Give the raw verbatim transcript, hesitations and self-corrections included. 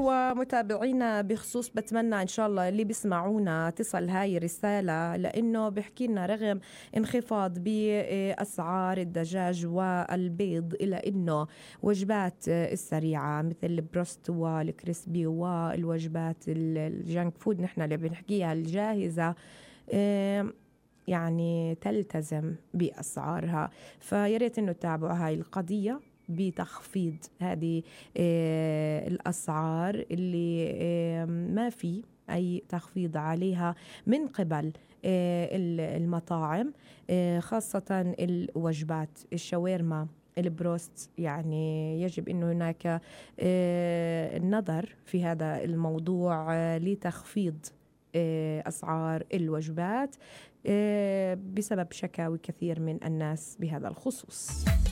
ومتابعينا بخصوص بتمنى إن شاء الله اللي بيسمعونا تصل هاي الرسالة، لأنه بحكي لنا رغم انخفاض بأسعار الدجاج والبيض إلى أنه وجبات السريعة مثل البروست والكريسبي والوجبات الجانك فود نحن اللي بنحكيها الجاهزة يعني تلتزم بأسعارها. فياريت أنه تتابعوا هاي القضية بتخفيض هذه الأسعار اللي ما في أي تخفيض عليها من قبل المطاعم، خاصة الوجبات الشاورما البروست. يعني يجب أنه هناك النظر في هذا الموضوع لتخفيض أسعار الوجبات بسبب شكاوي كثير من الناس بهذا الخصوص.